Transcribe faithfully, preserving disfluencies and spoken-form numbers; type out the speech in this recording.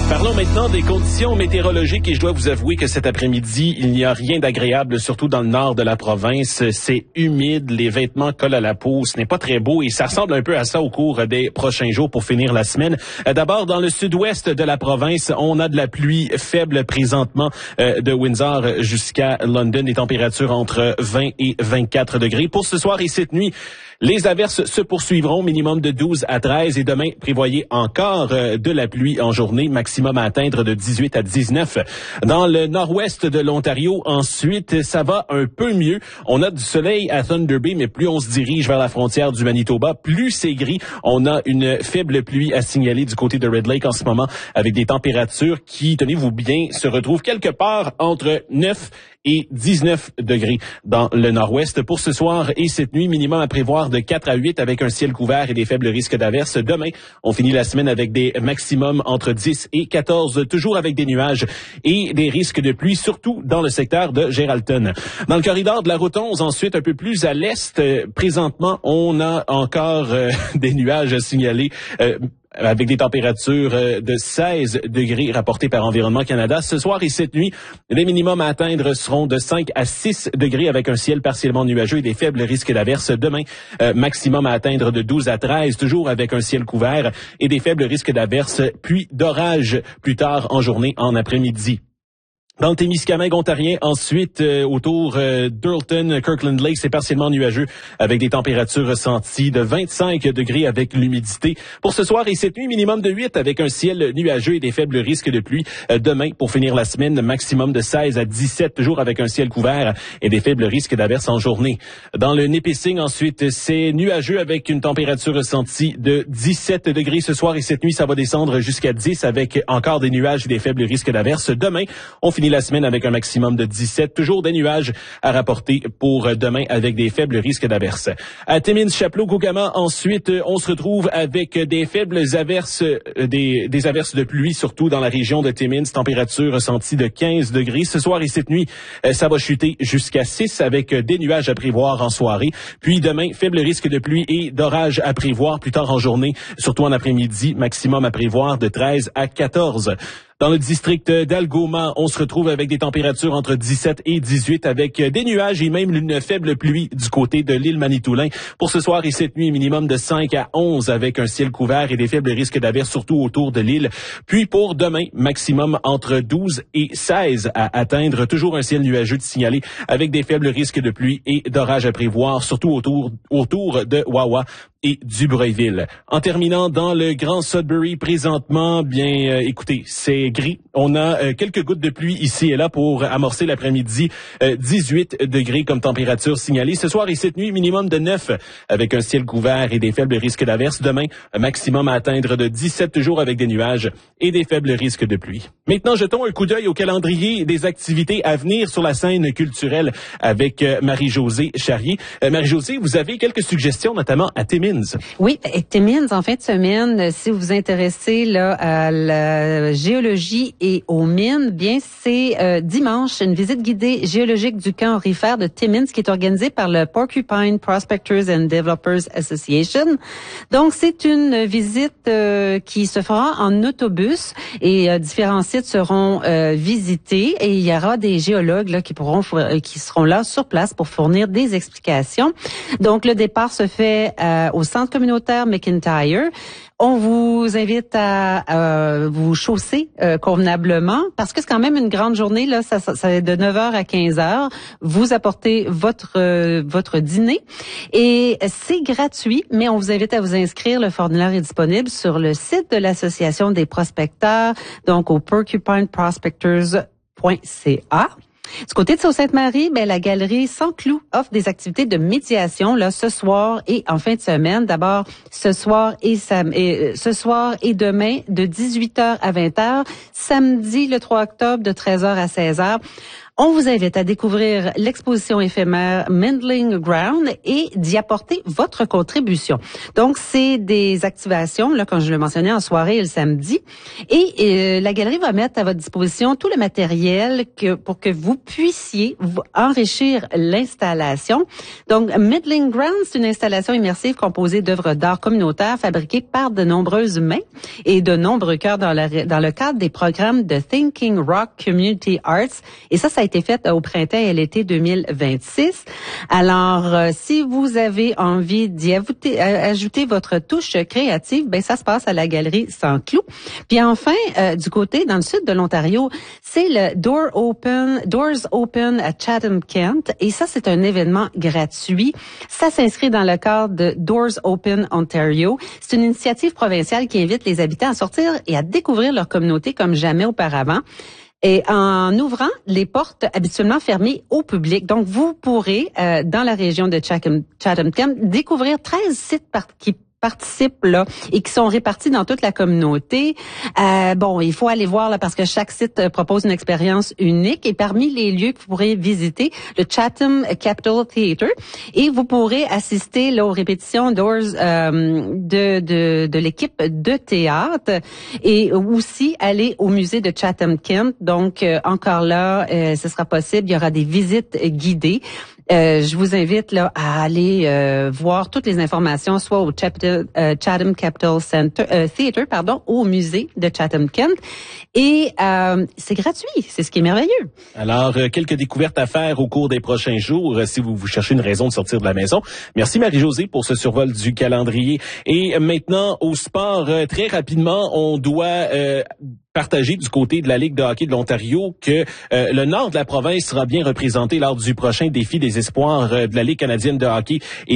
Parlons maintenant des conditions météorologiques et je dois vous avouer que cet après-midi, il n'y a rien d'agréable, surtout dans le nord de la province. C'est humide, les vêtements collent à la peau, ce n'est pas très beau et ça ressemble un peu à ça au cours des prochains jours pour finir la semaine. D'abord, dans le sud-ouest de la province, on a de la pluie faible présentement euh, de Windsor jusqu'à London, des températures entre vingt et vingt-quatre degrés. Pour ce soir et cette nuit, les averses se poursuivront, minimum de douze à treize et demain, prévoyez encore euh, de la pluie en journée, maximum à atteindre de dix-huit à dix-neuf. Dans le nord-ouest de l'Ontario, ensuite, ça va un peu mieux. On a du soleil à Thunder Bay, mais plus on se dirige vers la frontière du Manitoba, plus c'est gris. On a une faible pluie à signaler du côté de Red Lake en ce moment, avec des températures qui, tenez-vous bien, se retrouvent quelque part entre neuf et dix-neuf degrés dans le nord-ouest. Pour ce soir et cette nuit, minimum à prévoir de quatre à huit avec un ciel couvert et des faibles risques d'averses. Demain, on finit la semaine avec des maximums entre dix et quatorze, toujours avec des nuages et des risques de pluie, surtout dans le secteur de Geraldton. Dans le corridor de la route onze, ensuite, un peu plus à l'est, euh, présentement, on a encore euh, des nuages à signaler. Euh, avec des températures de seize degrés rapportées par Environnement Canada. Ce soir et cette nuit, les minimums à atteindre seront de cinq à six degrés avec un ciel partiellement nuageux et des faibles risques d'averses. Demain, euh, maximum à atteindre de douze à treize, toujours avec un ciel couvert et des faibles risques d'averses, puis d'orage plus tard en journée, en après-midi. Dans le Témiscamingue ontarien, ensuite, euh, autour euh, d'Earlton, Kirkland Lake, c'est partiellement nuageux avec des températures ressenties de vingt-cinq degrés avec l'humidité. Pour ce soir et cette nuit, minimum de huit avec un ciel nuageux et des faibles risques de pluie. Euh, demain, pour finir la semaine, maximum de seize à dix-sept, toujours avec un ciel couvert et des faibles risques d'averses en journée. Dans le Nipissing, ensuite, c'est nuageux avec une température ressentie de dix-sept degrés. Ce soir et cette nuit, ça va descendre jusqu'à dix avec encore des nuages et des faibles risques d'averses. Demain, on finit la semaine avec un maximum de dix-sept. Toujours des nuages à rapporter pour demain avec des faibles risques d'averses. À Timmins, Chapleau, Kokomo, ensuite, on se retrouve avec des faibles averses, des, des averses de pluie, surtout dans la région de Timmins. Température ressentie de quinze degrés. Ce soir et cette nuit, ça va chuter jusqu'à six avec des nuages à prévoir en soirée. Puis demain, faible risque de pluie et d'orage à prévoir plus tard en journée, surtout en après-midi. Maximum à prévoir de treize à quatorze. Dans le district d'Algoma, on se retrouve avec des températures entre dix-sept et dix-huit avec des nuages et même une faible pluie du côté de l'île Manitoulin. Pour ce soir et cette nuit, minimum de cinq à onze avec un ciel couvert et des faibles risques d'averses surtout autour de l'île. Puis pour demain, maximum entre douze et seize à atteindre. Toujours un ciel nuageux de signaler avec des faibles risques de pluie et d'orage à prévoir, surtout autour, autour de Wawa et du Breuilville. En terminant dans le Grand Sudbury, présentement, bien, euh, écoutez, c'est gris. On a euh, quelques gouttes de pluie ici et là pour amorcer l'après-midi. Euh, dix-huit degrés comme température signalée. Ce soir et cette nuit, minimum de neuf avec un ciel couvert et des faibles risques d'averses. Demain, un maximum à atteindre de dix-sept jours avec des nuages et des faibles risques de pluie. Maintenant, jetons un coup d'œil au calendrier des activités à venir sur la scène culturelle avec euh, Marie-Josée Charrier. Euh, Marie-Josée, vous avez quelques suggestions, notamment à Timmins. Oui, Timmins, en fin de semaine, si vous vous intéressez là à la géologie et aux mines, bien c'est euh, dimanche une visite guidée géologique du camp aurifère de Timmins qui est organisée par le Porcupine Prospectors and Developers Association. Donc c'est une visite euh, qui se fera en autobus et euh, différents sites seront euh, visités et il y aura des géologues là qui pourront qui seront là sur place pour fournir des explications. Donc le départ se fait euh, au centre communautaire McIntyre. On vous invite à euh, vous chausser euh, convenablement parce que c'est quand même une grande journée là, ça, ça, ça est de neuf heures à quinze heures. Vous apportez votre euh, votre dîner et c'est gratuit, mais on vous invite à vous inscrire. Le formulaire est disponible sur le site de l'association des prospecteurs, donc au porcupine prospectors point c a. Du côté de Sault-Sainte-Marie, ben la galerie Sans Clous offre des activités de médiation là ce soir et en fin de semaine. D'abord ce soir et, sam- et ce soir et demain de dix-huit heures à vingt heures, samedi le trois octobre de treize heures à seize heures. On vous invite à découvrir l'exposition éphémère Mindling Ground et d'y apporter votre contribution. Donc, c'est des activations, là, comme je le mentionnais, en soirée et le samedi. Et euh, la galerie va mettre à votre disposition tout le matériel que, pour que vous puissiez vous enrichir l'installation. Donc, Mindling Ground, c'est une installation immersive composée d'œuvres d'art communautaires fabriquées par de nombreuses mains et de nombreux cœurs dans, la, dans le cadre des programmes de Thinking Rock Community Arts. Et ça, ça a été fait au printemps et à l'été deux mille vingt-six. Alors, euh, si vous avez envie d'y ajouter, ajouter votre touche créative, ben ça se passe à la galerie Saint-Cloud. Puis enfin, euh, du côté, dans le sud de l'Ontario, c'est le Door Open, Doors Open à Chatham-Kent. Et ça, c'est un événement gratuit. Ça s'inscrit dans le cadre de Doors Open Ontario. C'est une initiative provinciale qui invite les habitants à sortir et à découvrir leur communauté comme jamais auparavant. Et en ouvrant les portes habituellement fermées au public. Donc, vous pourrez, euh, dans la région de Chatham-Kent, découvrir treize sites par- qui participent là et qui sont répartis dans toute la communauté. Euh, bon, il faut aller voir là parce que chaque site euh, propose une expérience unique et parmi les lieux que vous pourrez visiter, le Chatham Capitol Theatre et vous pourrez assister là aux répétitions Doors euh, de de de l'équipe de théâtre et aussi aller au musée de Chatham-Kent. Donc euh, encore là, euh, ce sera possible, il y aura des visites guidées. Euh, je vous invite là à aller euh, voir toutes les informations, soit au Chatham, euh, Chatham Capitol Center, euh, Theatre, pardon, au musée de Chatham-Kent. Et euh, c'est gratuit, c'est ce qui est merveilleux. Alors, euh, quelques découvertes à faire au cours des prochains jours, euh, si vous, vous cherchez une raison de sortir de la maison. Merci Marie-Josée pour ce survol du calendrier. Et euh, maintenant, au sport, euh, très rapidement, on doit... Euh, partager du côté de la Ligue de hockey de l'Ontario que euh, le nord de la province sera bien représenté lors du prochain défi des espoirs euh, de la Ligue canadienne de hockey. Et